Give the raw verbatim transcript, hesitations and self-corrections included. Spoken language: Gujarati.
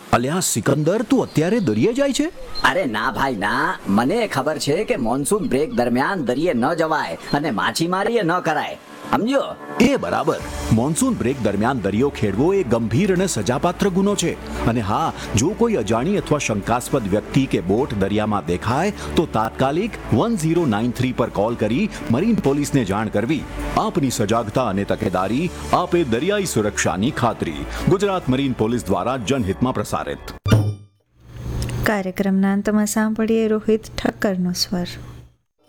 અલ્યા સિકંદર, તું અત્યારે દરિયે જાય છે? અરે ના ભાઈ ના, મને ખબર છે કે મોન્સૂન બ્રેક દરમિયાન દરિયે ન જવાય અને માછીમારી ન કરાય, સમજ્યો? એ બરાબર. મોન્સૂન બ્રેક દરમિયાન દરિયો ખેડવો એ ગંભીર અને સજાપાત્ર ગુનો છે. અને હા, જો કોઈ અજાણી અથવા શંકાસ્પદ વ્યક્તિ કે બોટ દરિયામાં દેખાય તો તાત્કાલિક વન ઝીરો નાઇન થ્રી પર કોલ કરી મરીન પોલીસને જાણ કરવી. આપની સજાગતા અને તકેદારી આપે દરિયાઈ સુરક્ષાની ખાતરી. ગુજરાત મરીન પોલીસ દ્વારા જનહિતમાં પ્રસારિત. કાર્યક્રમના અંતમાં સાંભળીએ રોહિત ઠક્કરનો સ્વર.